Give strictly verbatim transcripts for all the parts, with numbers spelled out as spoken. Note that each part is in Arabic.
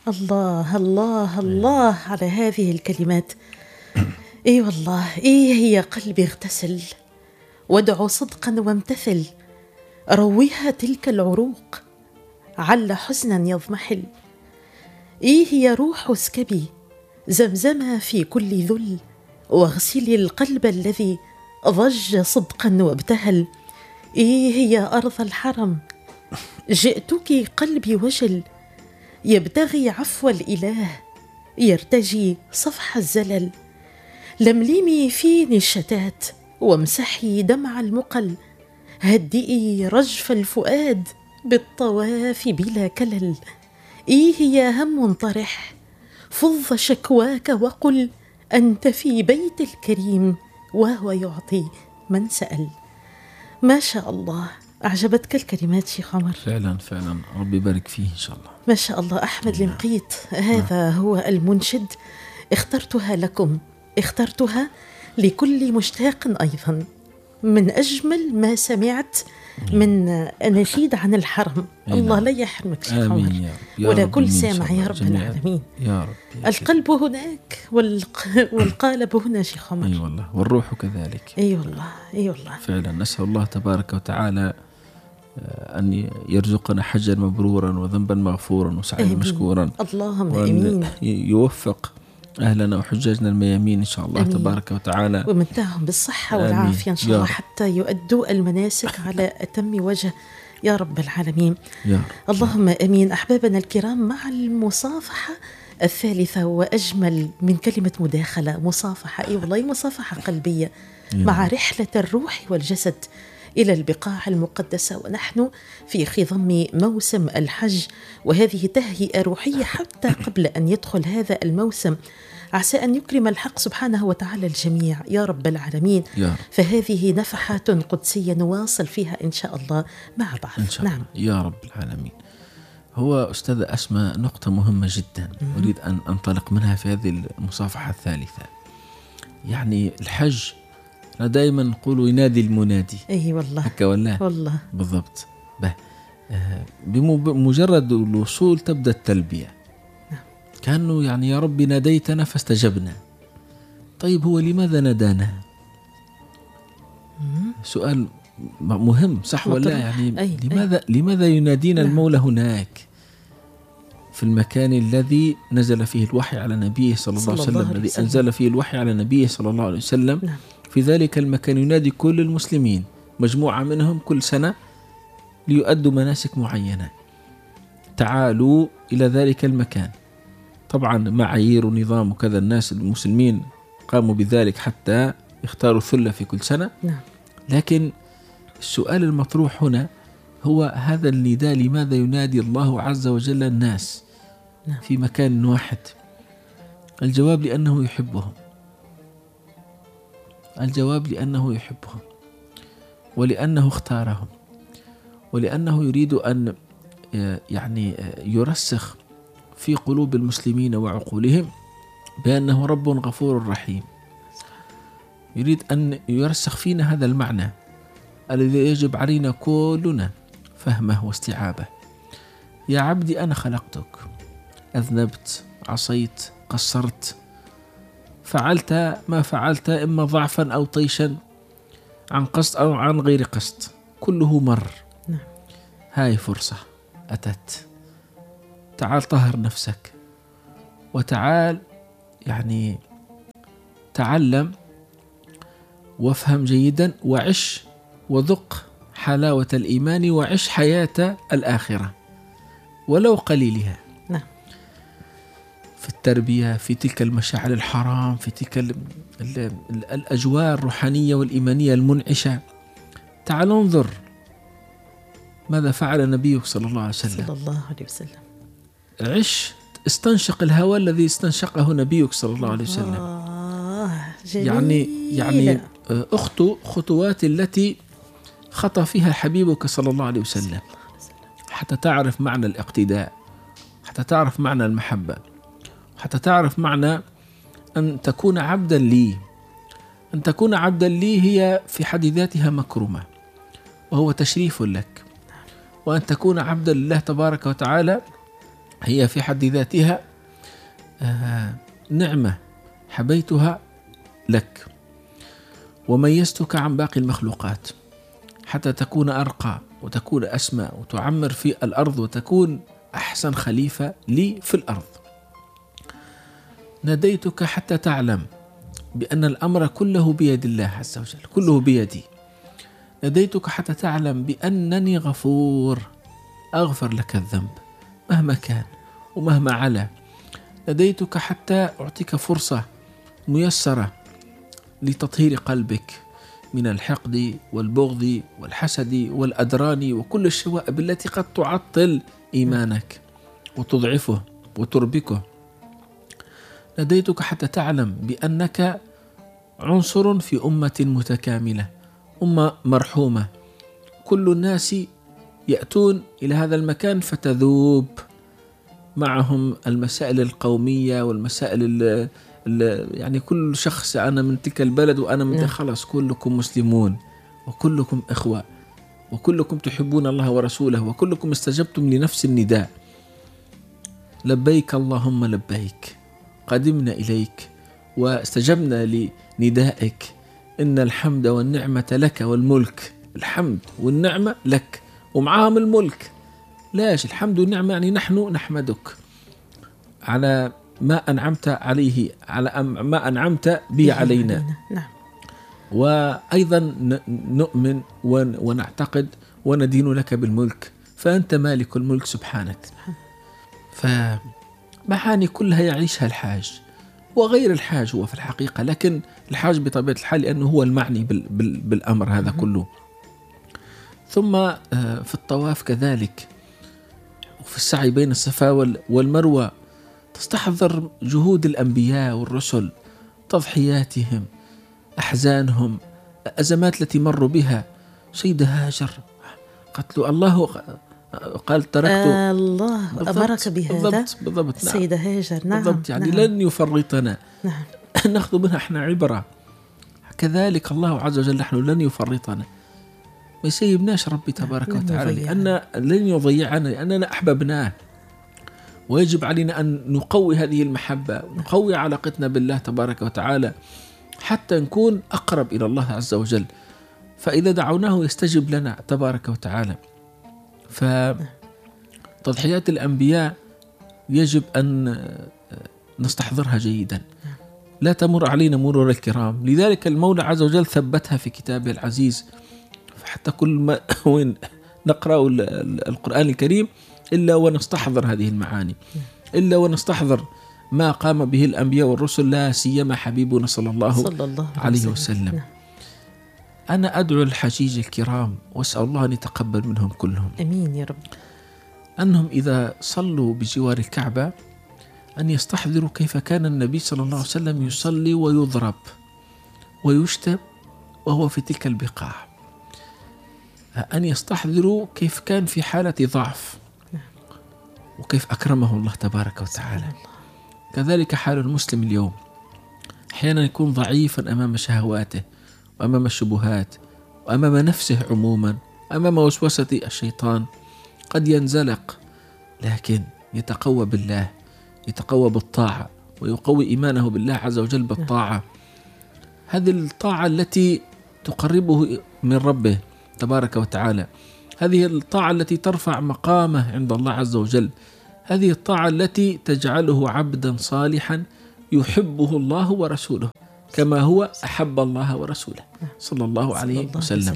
الله الله الله على هذه الكلمات. اي والله، ايه هي قلبي اغتسل، وادعو صدقا وامتثل، رويها تلك العروق، عل حزنا يضمحل. ايه هي روح اسكبي زمزم في كل ذل، واغسلي القلب الذي ضج صدقا وابتهل. ايه هي ارض الحرم، جئتك قلبي وجل، يبتغي عفو الاله، يرتجي صفح الزلل. لملمي فيني الشتات، وامسحي دمع المقل، هدئي رجف الفؤاد بالطواف بلا كلل. إيه يا هم طرح، فض شكواك وقل، أنت في بيت الكريم وهو يعطي من سأل. ما شاء الله، أعجبتك الكلمات شيخ عمر؟ فعلا فعلا، ربي يبارك فيه إن شاء الله. ما شاء الله. أحمد المقيت، هذا هو المنشد، اخترتها لكم، اخترتها لكل مشتاق أيضا، من أجمل ما سمعت من أناشيد عن الحرم. الله لا يحرمك شيخ عمر، ولا كل سامع يا رب العالمين. يا رب. القلب هناك والقالب هنا شيخ عمر. اي أيوة والله، والروح كذلك. اي أيوة والله، اي أيوة والله. فعلا نسأل الله تبارك وتعالى أن يرزقنا حجا مبرورا وذنبا مغفورا وسعيا مشكورا. اللهم آمين. يوفق أهلنا وحجاجنا الميامين إن شاء الله أمين. تبارك وتعالى، ومنتههم بالصحة والعافية إن شاء الله، حتى يؤدوا المناسك على أتم وجه يا رب العالمين يا رب. اللهم آمين. أحبابنا الكرام، مع المصافحة الثالثة وأجمل من كلمة مداخلة، مصافحة، أي والله مصافحة قلبية مع رحلة الروح والجسد إلى البقاع المقدسة، ونحن في خضم موسم الحج، وهذه تهيئة روحية حتى قبل أن يدخل هذا الموسم، عسى أن يكرم الحق سبحانه وتعالى الجميع يا رب العالمين. يا. فهذه نفحات قدسية نواصل فيها إن شاء الله مع بعض إن شاء الله. نعم يا رب العالمين. هو أستاذ أسماء نقطة مهمة جدا أريد أن أنطلق منها في هذه المصافحة الثالثة. يعني الحج دائما نقول ينادي المنادي. اي والله هكا والله والله بالضبط. به بمجرد الوصول تبدأ التلبية. نعم. كأنه يعني يا رب ناديتنا فاستجبنا. طيب هو لماذا نادانا؟ سؤال مهم صح ولا يعني أي لماذا أي. لماذا ينادينا نعم. المولى هناك في المكان الذي نزل فيه الوحي على نبيه صلى الله عليه وسلم، الذي أنزل فيه الوحي على نبيه صلى الله عليه وسلم. نعم. في ذلك المكان ينادي كل المسلمين، مجموعة منهم كل سنة ليؤدوا مناسك معينة. تعالوا إلى ذلك المكان. طبعا معايير ونظام وكذا، الناس المسلمين قاموا بذلك حتى يختاروا ثلة في كل سنة. نعم. لكن السؤال المطروح هنا هو هذا النداء، لماذا ينادي الله عز وجل الناس نعم. في مكان واحد؟ الجواب لأنه يحبهم. الجواب لأنه يحبهم، ولأنه اختارهم، ولأنه يريد أن يعني يرسخ في قلوب المسلمين وعقولهم بأنه رب غفور رحيم. يريد أن يرسخ فينا هذا المعنى الذي يجب علينا كلنا فهمه واستيعابه. يا عبدي أنا خلقتك، أذنبت، عصيت، قصرت، فعلت ما فعلت، إما ضعفا أو طيشا، عن قصد أو عن غير قصد، كله مر. نعم. هاي فرصة أتت. تعال طهر نفسك، وتعال يعني تعلم وافهم جيدا، وعش وذق حلاوة الإيمان، وعش حياة الآخرة ولو قليلها. نعم. في التربية، في تلك المشاعر الحرام، في تلك ال ال ال الأجواء الروحانية والإيمانية المنعشة. تعال انظر ماذا فعل نبيك صلى الله عليه وسلم. صلى الله عليه وسلم. عش، استنشق الهواء الذي استنشقه نبيك صلى الله عليه وسلم. آه يعني يعني أخطو خطوات التي خطى فيها حبيبك صلى الله عليه وسلم، حتى تعرف معنى الاقتداء، حتى تعرف معنى المحبة، حتى تعرف معنى أن تكون عبدا لي. أن تكون عبدا لي هي في حد ذاتها مكرمة، وهو تشريف لك. وأن تكون عبدا لله تبارك وتعالى هي في حد ذاتها آه نعمة حبيتها لك وميزتك عن باقي المخلوقات حتى تكون أرقى وتكون أسمى وتعمر في الأرض وتكون أحسن خليفة لي في الأرض. ناديتك حتى تعلم بأن الأمر كله بيد الله عز وجل، كله بيدي. ناديتك حتى تعلم بأنني غفور أغفر لك الذنب مهما كان ومهما علا. ناديتك حتى أعطيك فرصة ميسرة لتطهير قلبك من الحقد والبغض والحسد والأدران وكل الشوائب التي قد تعطل إيمانك وتضعفه وتربكه. ناديتك حتى تعلم بأنك عنصر في أمة متكاملة، أمة مرحومة، كل الناس يأتون إلى هذا المكان فتذوب معهم المسائل القومية والمسائل ال ال يعني كل شخص أنا من تلك البلد وأنا من خلاص كلكم مسلمون وكلكم إخوة وكلكم تحبون الله ورسوله وكلكم استجبتم لنفس النداء. لبيك اللهم لبيك، قدمنا إليك واستجبنا لندائك. إن الحمد والنعمة لك والملك، الحمد والنعمة لك ومعاهم الملك. لاش الحمد والنعمة يعني نحن نحمدك على ما أنعمت عليه، على ما أنعمت به علينا. نعم. وأيضا نؤمن ونعتقد وندين لك بالملك، فأنت مالك الملك سبحانك. فمعاني كلها يعيشها الحاج وغير الحاج هو في الحقيقة، لكن الحاج بطبيعة الحال لأنه هو المعني بالأمر هذا كله. ثم في الطواف كذلك وفي السعي بين الصفا والمروة تستحضر جهود الأنبياء والرسل، تضحياتهم، أحزانهم، الأزمات التي مروا بها. سيدة هاجر قتلوا الله قال تركت آه الله أمرك بهذا. بالضبط بالضبط. نعم. سيدة هاجر نعم بالضبط يعني نعم. لن يفرطنا. نعم. نأخذ منها احنا عبرة. كذلك الله عز وجل نحن لن يفرطنا، ما يسيبناش ربي تبارك وتعالى، لأن لن يضيعنا، لأننا أحببناه. ويجب علينا أن نقوي هذه المحبة ونقوي علاقتنا بالله تبارك وتعالى حتى نكون أقرب إلى الله عز وجل. فإذا دعوناه يستجب لنا تبارك وتعالى. فتضحيات الأنبياء يجب أن نستحضرها جيدا، لا تمر علينا مرور الكرام. لذلك المولى عز وجل ثبتها في كتابه العزيز، حتى كل ما وين نقرأ القرآن الكريم إلا ونستحضر هذه المعاني، إلا ونستحضر ما قام به الأنبياء والرسل، لا سيما حبيبنا صلى الله, صلى الله عليه وسلم. نعم. أنا أدعو الحجيج الكرام وأسأل الله أن يتقبل منهم كلهم، أمين يا رب، أنهم إذا صلوا بجوار الكعبة أن يستحضروا كيف كان النبي صلى الله عليه وسلم يصلي ويضرب ويشتم وهو في تلك البقاع، أن يستحضروا كيف كان في حالة ضعف وكيف أكرمه الله تبارك وتعالى. كذلك حال المسلم اليوم، أحيانا يكون ضعيفا أمام شهواته وأمام الشبهات وأمام نفسه عموما، أمام وسوسة الشيطان، قد ينزلق، لكن يتقوى بالله، يتقوى بالطاعة ويقوي إيمانه بالله عز وجل بالطاعة. هذه الطاعة التي تقربه من ربه تبارك وتعالى، هذه الطاعة التي ترفع مقامه عند الله عز وجل، هذه الطاعة التي تجعله عبدا صالحا يحبه الله ورسوله كما هو أحب الله ورسوله صلى الله عليه وسلم.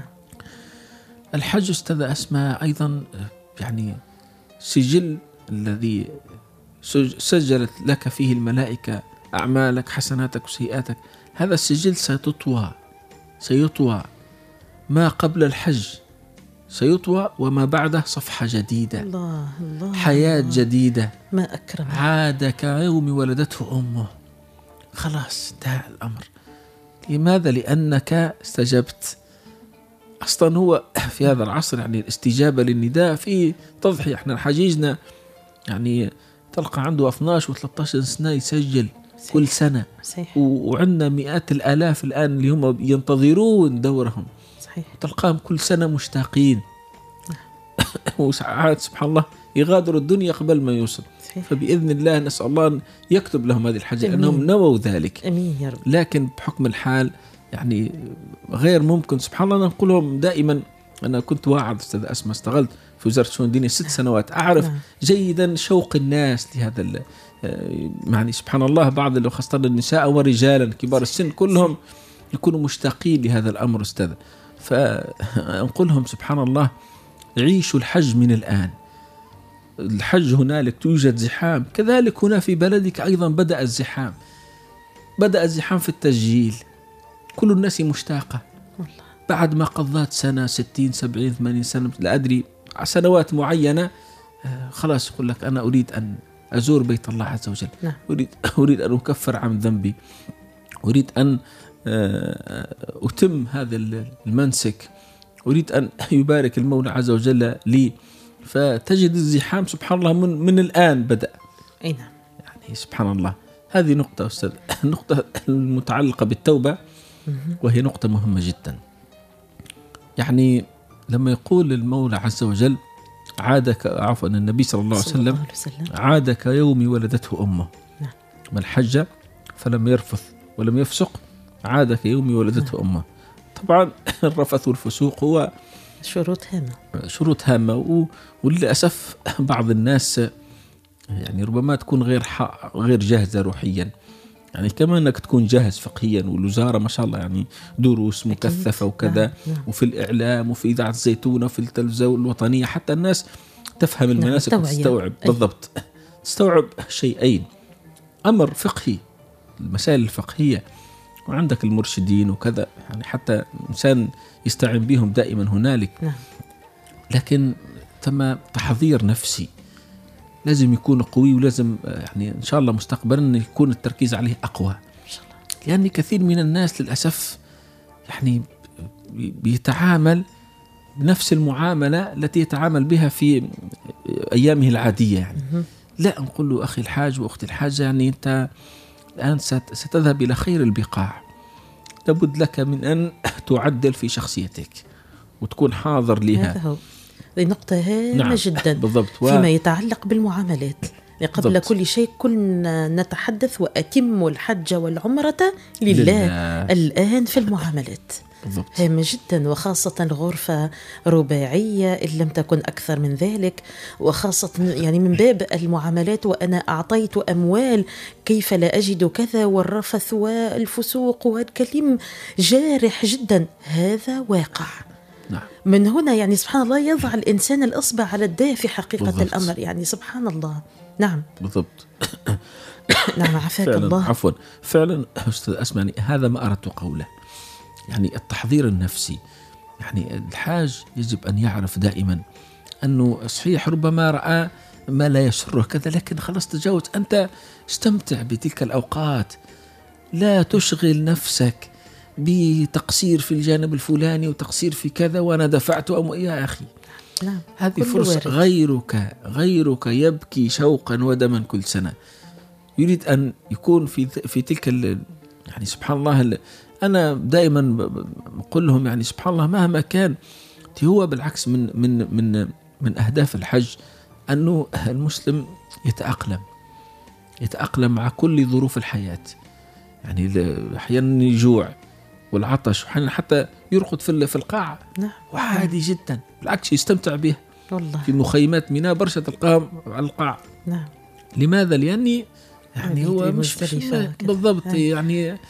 الحج أستاذ أسماء أيضا يعني سجل الذي سجلت لك فيه الملائكة أعمالك حسناتك وسيئاتك، هذا السجل سيطوى سيطوى ما قبل الحج سيطوى وما بعده صفحة جديدة. الله الله حياة الله جديدة، ما أكرم، عاد كيوم ولدته أمه. خلاص انتهى الأمر. لماذا؟ لأنك استجبت. أصلا هو في هذا العصر يعني الاستجابة للنداء في تضحية. احنا حجيجنا يعني تلقى عنده اثناشر و13 سنة يسجل صحيح. كل سنة صحيح. وعندنا مئات الآلاف الآن اللي هم ينتظرون دورهم صحيح. تلقاهم كل سنة مشتاقين. وساعات سبحان الله يغادروا الدنيا قبل ما يوصل. صحيح. فبإذن الله نسأل الله أن يكتب لهم هذه الحاجة أمين. أنهم نووا ذلك. أمين يا رب. لكن بحكم الحال يعني غير ممكن. سبحان الله نقول لهم دائما، أنا كنت واعظ أستاذ أسماء، اشتغلت في وزارة الشؤون الدينية ست نعم. سنوات، أعرف نعم. جيدا شوق الناس لهذا ال يعني سبحان الله بعض اللي خاصة النساء ورجالا كبار السن كلهم يكونوا مشتاقين لهذا الأمر أستاذ. فنقول لهم سبحان الله عيشوا الحج من الآن. الحج هنالك توجد زحام، كذلك هنا في بلدك أيضا بدأ الزحام، بدأ الزحام في التسجيل، كل الناس مشتاقة والله. بعد ما قضت سنة ستين سبعين ثمانين سنة لا أدري سنوات معينة، خلاص يقول لك أنا أريد أن أزور بيت الله عز وجل. نعم. أريد, أريد أن أكفر عن ذنبي، أريد أن أتم هذا المنسك، أريد أن يبارك المولى عز وجل لي. فتجد الزحام سبحان الله من, من الآن بدأ. أي نعم. يعني سبحان الله. هذه نقطة أستاذ، النقطة المتعلقة بالتوبة وهي نقطة مهمة جدا. يعني لما يقول المولى عز وجل عادك، عفوا النبي صلى الله عليه وسلم عاد كيوم ولدته أمه. نعم. من حج فلم يرفث ولم يفسق عاد كيوم ولدته نعم. أمه. طبعا الرفث والفسوق هو شروط هامة، شروط هامة، وللأسف بعض الناس يعني ربما تكون غير غير جاهزة روحيا، يعني كما أنك تكون جاهز فقهيا، والوزارة ما شاء الله يعني دروس مكثفة وكذا. نعم. نعم. وفي الإعلام وفي إذاعة الزيتونة وفي التلفزيون الوطنية حتى الناس تفهم المناسك. نعم. وتستوعب بالضبط، تستوعب شيئين: أمر فقهي، المسائل الفقهية، وعندك المرشدين وكذا، يعني حتى الإنسان يستعين بهم دائما هنالك. نعم. لكن ثم تحضير نفسي لازم يكون قوي، ولازم يعني إن شاء الله مستقبلا يكون التركيز عليه أقوى إن شاء الله. لأن كثير من الناس للأسف يعني بيتعامل بنفس المعاملة التي يتعامل بها في أيامه العادية. يعني م- لا نقول له أخي الحاج وأختي الحاجة، يعني أنت الآن ستذهب إلى خير البقاع، لابد لك من أن تعدل في شخصيتك وتكون حاضر لها. هذا هو، هذه نقطة هامة نعم. جدا بالضبط. و... فيما يتعلق بالمعاملات. قبل بالضبط. كل شيء كنا نتحدث وأتم الحج والعمرة لله, لله. الآن في المعاملات بالضبط. هامة جدا، وخاصة الغرفة رباعية إن لم تكن أكثر من ذلك، وخاصة يعني من باب المعاملات وأنا أعطيت أموال كيف لا أجد كذا، والرفث والفسوق والكلام جارح جدا، هذا واقع. نعم. من هنا يعني سبحان الله يضع الإنسان الإصبع على الداء في حقيقة بالضبط. الأمر يعني سبحان الله. نعم بالضبط. نعم عفاك الله. عفوا فعلا أستاذ أسماء، يعني هذا ما أردت قوله، يعني التحضير النفسي. يعني الحاج يجب أن يعرف دائما أنه صحيح ربما رأى ما لا يسره كذا، لكن خلاص تجاوز، أنت استمتع بتلك الأوقات، لا تشغل نفسك بتقصير في الجانب الفلاني وتقصير في كذا وأنا دفعت أم يا أخي. نعم. هذه فرصة. غيرك غيرك يبكي شوقا ودما كل سنة، يريد أن يكون في في تلك يعني سبحان الله. أنا دائما أقول لهم يعني سبحان الله مهما كان، هو بالعكس من من من من أهداف الحج أنه المسلم يتأقلم يتأقلم مع كل ظروف الحياة. يعني أحيانا يجوع والعطش، وحين حتى يرقد في في القاع. نعم. وعادي جدا، بالعكس يستمتع به والله. في مخيمات ميناء برشة تلقاهم على القاع. نعم. لماذا؟ لأني يعني هو مش, مش بالضبط. يعني